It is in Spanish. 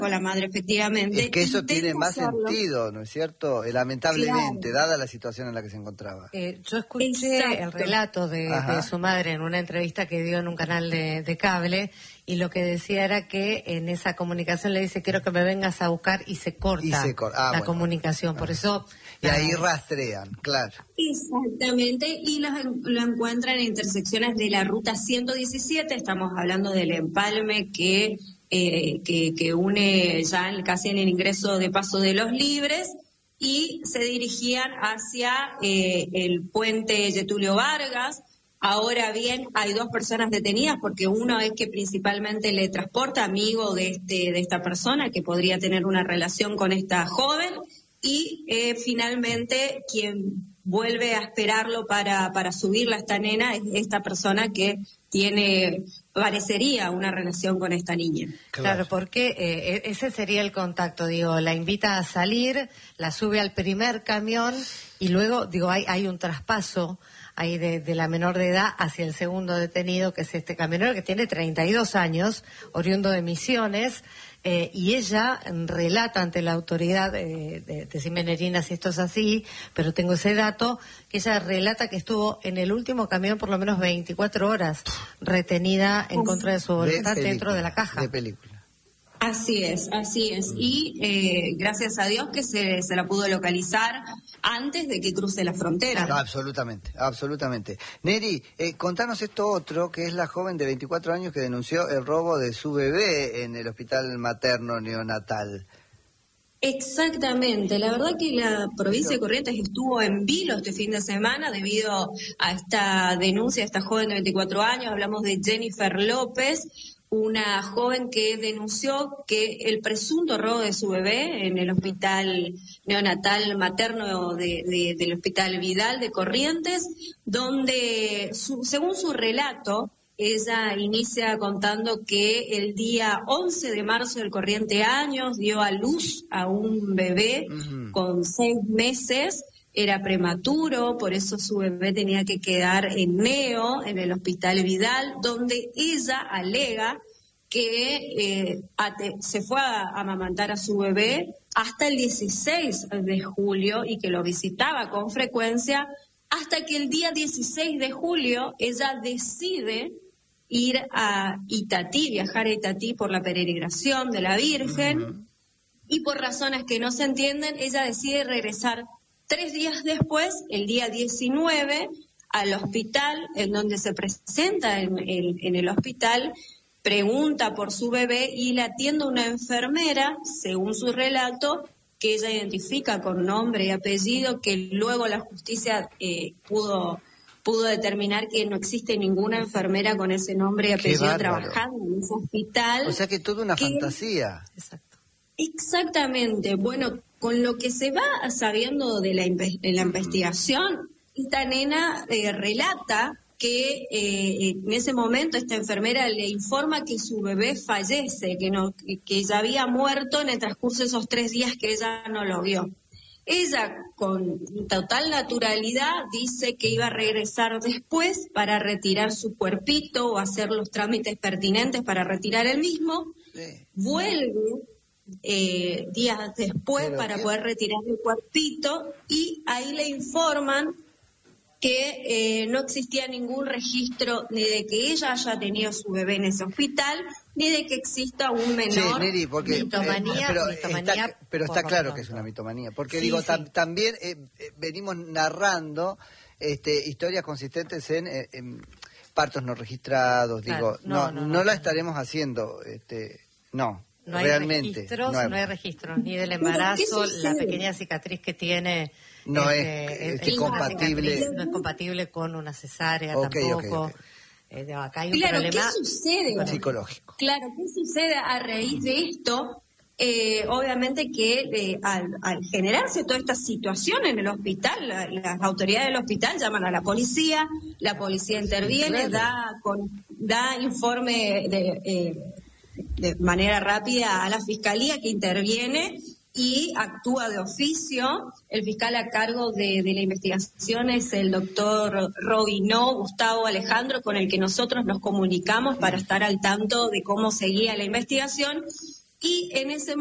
con la madre, efectivamente. Es que eso tiene más hacerlo. sentido, ¿no es cierto? Lamentablemente, Claro. dada la situación en la que se encontraba. Yo escuché el relato de su madre en una entrevista que dio en un canal de cable, y lo que decía era que en esa comunicación le dice: quiero que me vengas a buscar, y se corta la comunicación. Por eso... Y ahí rastrean, claro. Exactamente, y lo encuentran en intersecciones de la ruta 117, estamos hablando del empalme que une ya casi en el ingreso de Paso de los Libres, y se dirigían hacia el puente Getulio Vargas. Ahora bien, hay 2 personas detenidas, porque uno es que principalmente le transporta, amigo de esta persona que podría tener una relación con esta joven, y finalmente quien vuelve a esperarlo para subirla a esta nena es esta persona que parecería una relación con esta niña. Claro, porque ese sería el contacto, la invita a salir, la sube al primer camión, y luego, hay un traspaso ahí de la menor de edad hacia el segundo detenido, que es este camionero que tiene 32 años, oriundo de Misiones. Y ella relata ante la autoridad, decime Nerina si esto es así, pero tengo ese dato, que ella relata que estuvo en el último camión por lo menos 24 horas retenida en contra de su voluntad dentro de la caja. De película. Así es. Y gracias a Dios que se la pudo localizar antes de que cruce la frontera. No, absolutamente. Neri, contanos esto otro, que es la joven de 24 años que denunció el robo de su bebé en el hospital materno neonatal. Exactamente, la verdad que la provincia de Corrientes estuvo en vilo este fin de semana debido a esta denuncia de esta joven de 24 años, hablamos de Jennifer López, una joven que denunció que el presunto robo de su bebé en el hospital neonatal materno del Hospital Vidal de Corrientes, donde según su relato, ella inicia contando que el día 11 de marzo del corriente año dio a luz a un bebé con 6 meses, era prematuro, por eso su bebé tenía que quedar en neo, en el Hospital Vidal, donde ella alega que se fue a amamantar a su bebé hasta el 16 de julio y que lo visitaba con frecuencia, hasta que el día 16 de julio ella decide ir a Itatí, viajar a Itatí por la peregrinación de la Virgen, y por razones que no se entienden, ella decide regresar 3 días después, el día 19, al hospital, en donde se presenta en el hospital, pregunta por su bebé y la atiende una enfermera, según su relato, que ella identifica con nombre y apellido, que luego la justicia pudo determinar que no existe ninguna enfermera con ese nombre y apellido trabajando en ese hospital. O sea que toda una fantasía. Exacto. Exactamente. Bueno, con lo que se va sabiendo de la investigación, esta nena relata que en ese momento esta enfermera le informa que su bebé fallece, que ya había muerto en el transcurso de esos 3 días que ella no lo vio. Ella, con total naturalidad, dice que iba a regresar después para retirar su cuerpito o hacer los trámites pertinentes para retirar el mismo. Sí. Vuelve días después para poder retirar el cuerpito y ahí le informan que no existía ningún registro ni de que ella haya tenido su bebé en ese hospital, ni de que exista un menor. Sí, Neri, porque mitomanía, pero está claro que es una mitomanía, porque también venimos narrando historias consistentes en partos no registrados, claro, no la estaremos haciendo, no hay realmente. Registros, no hay registros, ni del embarazo, la pequeña cicatriz que tiene. No es compatible. No es compatible con una cesárea tampoco. Acá hay un problema ¿qué sucede? Psicológico. Claro, ¿qué sucede a raíz de esto? Obviamente que al generarse toda esta situación en el hospital, las autoridades del hospital llaman a la policía interviene, da informe de manera rápida a la fiscalía que interviene y actúa de oficio. El fiscal a cargo de la investigación es el doctor Robinó Gustavo Alejandro, con el que nosotros nos comunicamos para estar al tanto de cómo seguía la investigación. y en ese